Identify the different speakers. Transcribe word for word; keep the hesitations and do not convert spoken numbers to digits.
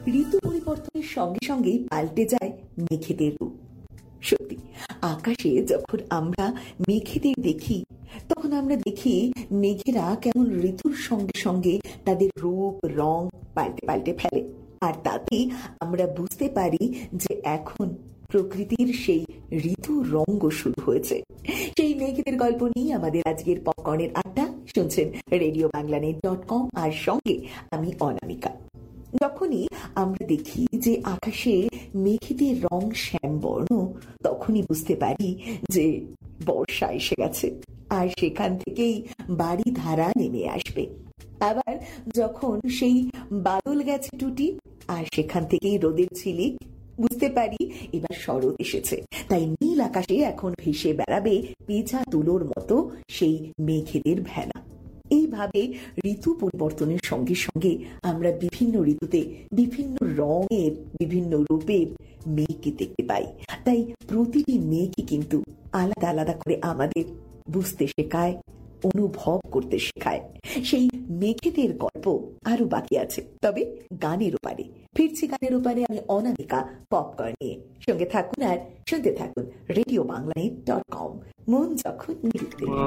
Speaker 1: ঋতু পরিবর্তনের সঙ্গে সঙ্গেই পাল্টে যায় মেঘেদের রূপ। সত্যি, আকাশে যখন আমরা মেঘেদের দেখি তখন আমরা দেখি মেঘেরা কেমন ঋতুর সঙ্গে সঙ্গে তাদের রূপ রং পাল্টে পাল্টে ফেলে। আর তাতেই আমরা বুঝতে পারি যে এখন প্রকৃতির সেই ঋতু রঙ্গ শুরু হয়েছে। সেই মেঘেদের গল্প নিয়ে আমাদের আজকের পপকর্নের আড্ডা শুনছেন radio Bangla net dot com, আর সঙ্গে আমি অনামিকা। যখনই আমরা দেখি যে আকাশে মেঘেদের রং শ্যামবর্ণ, তখনই বুঝতে পারি যে বর্ষা এসে গেছে, আর সেখান থেকেই বাড়ি ধারা নেমে আসবে। আবার যখন সেই বাদল গেছে টুটি, আর সেখান থেকেই রোদের ঝিলিক, বুঝতে পারি এবার শরৎ এসেছে। তাই নীল আকাশে এখন ভেসে বেড়াবে পেঁচা তুলোর মতো সেই মেঘেদের ভেলা। এইভাবে ঋতু পরিবর্তনের সঙ্গে সঙ্গে আমরা বিভিন্ন ঋতুতে বিভিন্ন রঙের বিভিন্ন রূপের মেঘকে দেখতে পাই। তাই প্রতিটি মেঘই কিন্তু আলাদা আলাদা করে আমাদের বুঝতে শেখায়, অনুভব করতে শেখায়। সেই মেঘেদের গল্প আরো বাকি আছে, তবে গানের ওপারে ফিরছি। গানের ওপারে আমি অনামিকা পপকর্ন নিয়ে। সঙ্গে থাকুন আর শুনতে থাকুন রেডিও বাংলা ডট কম। মন যখন নিরুতে।